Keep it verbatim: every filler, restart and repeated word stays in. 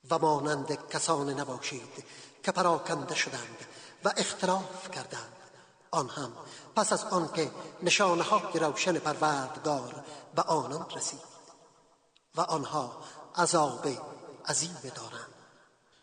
و مانند کسان نباشید که پراکنده شدند و اختلاف کردند. آن هم پس از آن که نشانه های روشن پروردگار به آنان رسید و آنها عذاب عظیم دارند.